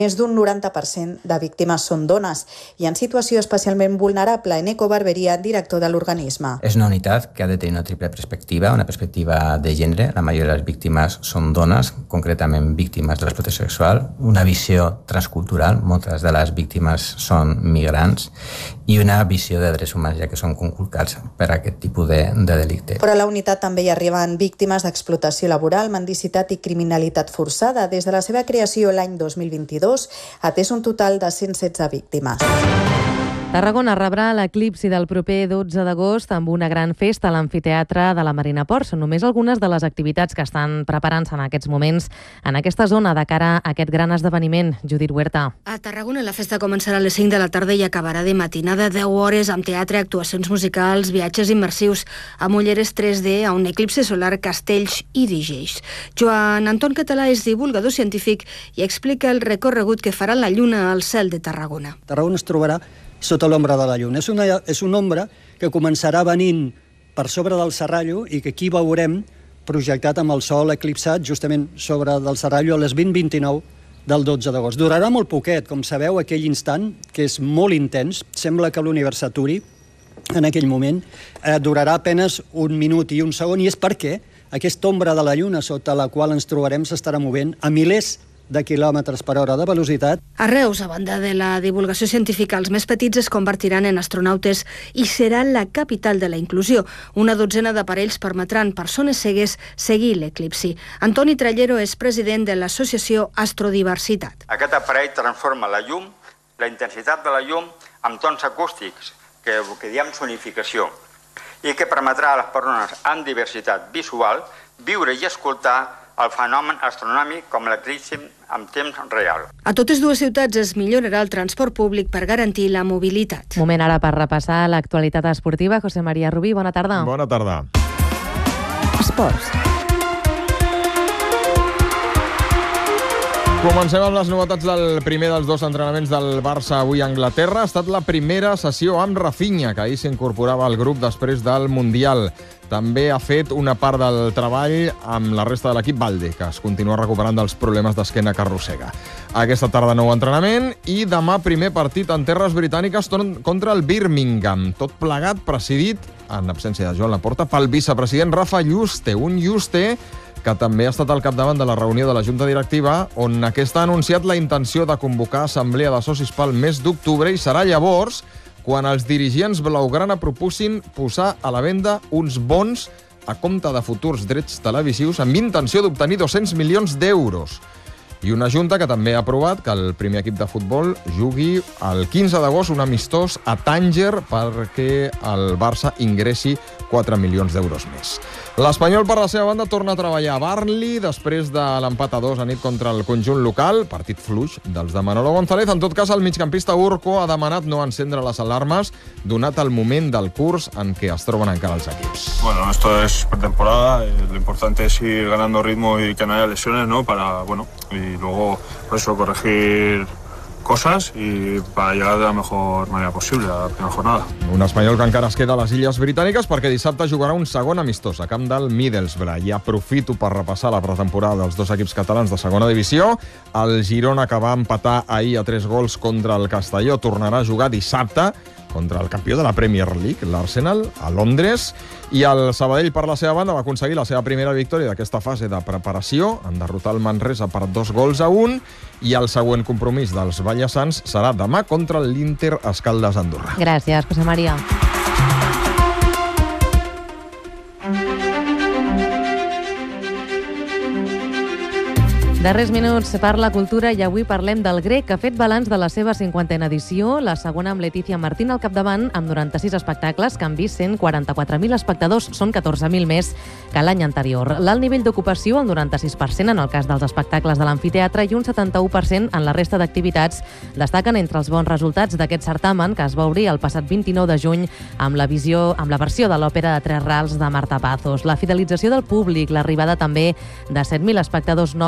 Més d'un 90% de víctimes són dones i en situació especialment vulnerable. Eneco Barbería, director de l'organisme. Es una unidad que ha de tener una triple perspectiva, una perspectiva de género. La mayoría de las víctimas son dones, concretament víctimes de l'explotació sexual. Una visió transcultural, moltes de les víctimes són migrants, i una visió de drets humans, ja que són conculcats per aquest tipus de delicte. Però a la unitat també hi arriben víctimes d'explotació laboral, mendicitat i criminalitat forçada. Des de la seva creació l'any 2022 ha atès un total de 116 víctimes. Tarragona rebrà l'eclipsi del proper 12 d'agost amb una gran festa a l'amfiteatre de la Marina Port. Són només algunes de les activitats que estan preparant-se en aquests moments en aquesta zona de cara a aquest gran esdeveniment. Judit Huerta. A Tarragona la festa començarà a les 5 de la tarda i acabarà de matinada, 10 hores amb teatre, actuacions musicals, viatges immersius, amb ulleres 3D, a un eclipsi solar, castells i DJs. Joan Anton Català és divulgador científic i explica el recorregut que farà la lluna al cel de Tarragona. Tarragona es trobarà sota l'ombra de la lluna. És una ombra que començarà venint per sobre del Serrallo i que aquí veurem projectat amb el sol eclipsat justament sobre del Serrallo a les 20:29 del 12 d'agost. Durarà molt poquet, com sabeu, aquell instant, que és molt intens. Sembla que l'univers s'aturi en aquell moment. Durarà apenes un minut i un segon, i és perquè aquesta ombra de la lluna sota la qual ens trobarem s'estarà movent a milers de quilòmetres per hora de velocitat. A Reus, a banda de la divulgació científica, els més petits es convertiran en astronautes i serà la capital de la inclusió. Una dotzena d'aparells permetran persones cegues seguir l'eclipsi. Antoni Trallero és president de l'associació Astrodiversitat. Aquest aparell transforma la llum, la intensitat de la llum, amb tons acústics, que diem sonificació, i que permetrà a les persones amb diversitat visual viure i escoltar el fenomen astronòmic com l'eclipsi en temps real. A totes dues ciutats es millorarà el transport públic per garantir la mobilitat. Moment ara per repassar l'actualitat esportiva. José María Rubí, bona tarda. Bona tarda. Esports. Comencem amb les novetats del primer dels dos entrenaments del Barça avui a Anglaterra. Ha estat la primera sessió amb Rafinha, que ahir s'incorporava al grup després del Mundial. També ha fet una part del treball amb la resta de l'equip Balde, que es continua recuperant dels problemes d'esquena que arrossega. Aquesta tarda nou entrenament i demà primer partit en terres britàniques contra el Birmingham. Tot plegat presidit, en absència de Joan Laporta, pel vicepresident Rafa Yuste, un Yuste que també ha estat al capdavant de la reunió de la Junta Directiva, on aquesta ha anunciat la intenció de convocar assemblea de socis pel mes d'octubre, i serà llavors quan els dirigents blaugrana proposin posar a la venda uns bons a compte de futurs drets televisius amb intenció d'obtenir 200 milions d'euros. I una junta que també ha aprovat que el primer equip de futbol jugui el 15 d'agost un amistós a Tànger perquè el Barça ingressi 4 milions d'euros més. L'Espanyol, per la seva banda, torna a treballar a Burnley després de l'empat a 2 a nit contra el conjunt local, partit fluix dels de Manolo González. En tot cas, el migcampista Urco ha demanat no encendre les alarmes, donat el moment del curs en què es troben encara els equips. Bueno, esto es pretemporada, lo importante es ir ganando ritmo y que no haya lesiones, ¿no? Para, bueno, y luego, por eso, corregir cosas y para llegar de la mejor manera posible a la primera jornada. Un espanyol que encara es queda a les Illes Britàniques perquè dissabte jugarà un segon amistós a camp del Middlesbrough. I aprofito per repassar la pretemporada dels dos equips catalans de segona divisió. El Girona, que va empatar ahir a 3 gols contra el Castelló, tornarà a jugar dissabte contra el campió de la Premier League, l'Arsenal, a Londres. I el Sabadell, per la seva banda, va aconseguir la seva primera victòria d'aquesta fase de preparació en derrotar el Manresa per 2-1, i el següent compromís dels ballesans serà demà contra l'Inter Escaldes Andorra. Gràcies, José María. Darrers minuts per la cultura, i avui parlem del grec, que ha fet balanç de la seva 50a edició, la segona amb Leticia Martín al capdavant, amb 96 espectacles que han vist 144.000 espectadors, són 14.000 més que l'any anterior. L'alt nivell d'ocupació, el 96% en el cas dels espectacles de l'amfiteatre i un 71% en la resta d'activitats, destaquen entre els bons resultats d'aquest certamen, que es va obrir el passat 29 de juny amb la versió de l'òpera de Tres Rals de Marta Pazos. La fidelització del públic, l'arribada també de 7.000 espectadors nous i la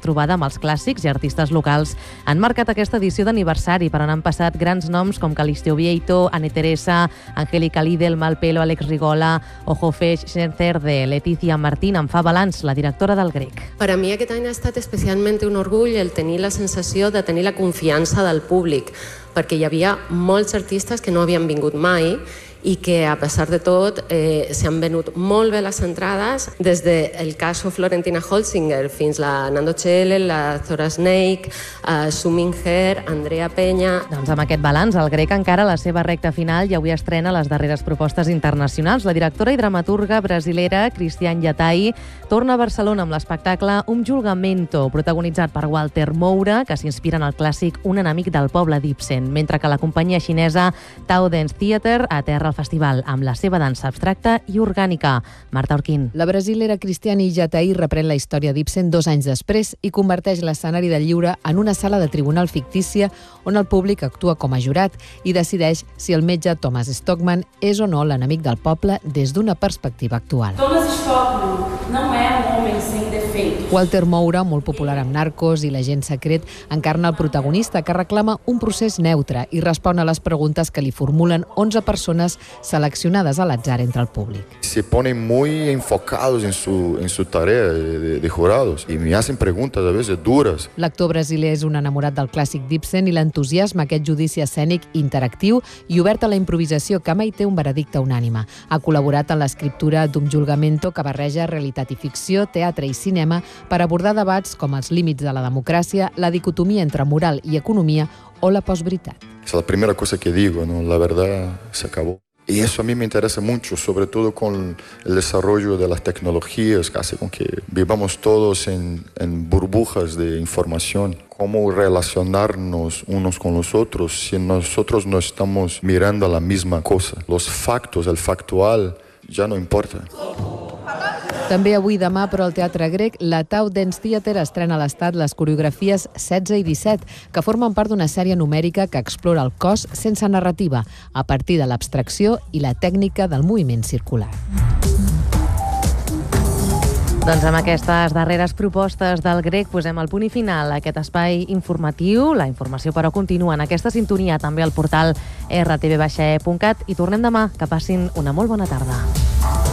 trobada amb els clàssics i artistes locals han marcat aquesta edició d'aniversari, per on han passat grans noms com Calisteo Vieito, Anne Teresa, Angélica Lidl, Malpelo, Alex Rigola o Jofesh Sherzerde. Leticia Martín en fa balanç, la directora del Grec. Per a mi aquest any ha estat especialment un orgull el tenir la sensació de tenir la confiança del públic, perquè hi havia molts artistes que no havien vingut mai i que, a pesar de tot, s'han venut molt bé les entrades, des del cas Florentina Holzinger fins la Nando Chele, la Zora Snake, Sumin Her, Andrea Peña... Doncs amb aquest balanç, el Grec encara a la seva recta final i avui estrena les darreres propostes internacionals. La directora i dramaturga brasilera Cristian Yatai torna a Barcelona amb l'espectacle Un Julgamento, protagonitzat per Walter Moura, que s'inspira en el clàssic Un enemic del poble d'Ibsen, mentre que la companyia xinesa Tao Dance Theater aterra al festival amb la seva dansa abstracta i orgànica. Marta Orquín. La brasilera Cristiane Yatai reprèn la història d'Ibsen 2 anys després i converteix l'escenari del lliure en una sala de tribunal fictícia on el públic actua com a jurat i decideix si el metge Thomas Stockmann és o no l'enemic del poble des d'una perspectiva actual. Thomas Stockmann no és un home sem defeitos. Walter Moura, molt popular amb Narcos i l'agent secret, encarna el protagonista que reclama un procés neutre i respon a les preguntes que li formulen 11 persones seleccionadas al azar entre el público. Se ponen muy enfocados en su tarea de jurados y me hacen preguntas a veces duras. L'actor brasiler és un enamorat del clàssic d'Ibsen i l'entusiasma aquest judici escènic interactiu i obert a la improvisació que mai té un veredicte unànime. Ha col·laborat en l'escriptura d'Un Julgamento que barreja realitat i ficció, teatre i cinema per abordar debats com els límits de la democràcia, la dicotomia entre moral i economia o la postveritat. Es la primera cosa que digo, ¿no? La verdad se acabó. Y eso a mí me interesa mucho, sobre todo con el desarrollo de las tecnologías que hace con que vivamos todos en burbujas de información. Cómo relacionarnos unos con los otros si nosotros no estamos mirando a la misma cosa. Los factos, el factual, ya no importa. També avui i demà, però al Teatre Grec, la Tao Dance Theater estrena a l'Estat les coreografies 16 i 17, que formen part d'una sèrie numèrica que explora el cos sense narrativa, a partir de l'abstracció i la tècnica del moviment circular. Doncs amb aquestes darreres propostes del Grec posem el punt i final a aquest espai informatiu. La informació, però, continua en aquesta sintonia també al portal rtv-e.cat i tornem demà. Que passin una molt bona tarda.